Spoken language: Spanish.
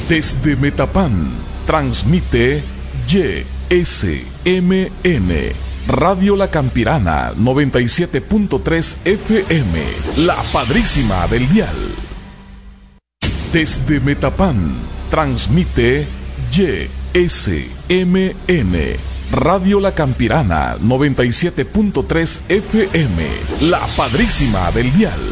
Desde Metapán, transmite YSMN, Radio La Campirana, 97.3 FM, la padrísima del dial. Desde Metapán, transmite YSMN, Radio La Campirana, 97.3 FM, la padrísima del dial.